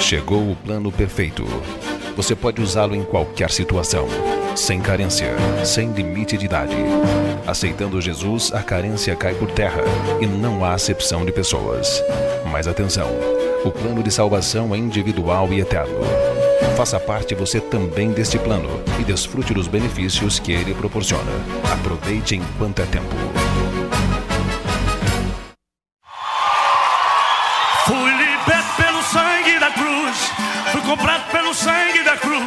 Chegou o plano perfeito. Você pode usá-lo em qualquer situação, sem carência, sem limite de idade. Aceitando Jesus, a carência cai por terra e não há acepção de pessoas. Mas atenção, o plano de salvação é individual e eterno. Faça parte você também deste plano e desfrute dos benefícios que ele proporciona. Aproveite enquanto é tempo. Fui liberto pelo sangue da cruz, fui comprado pelo sangue da cruz.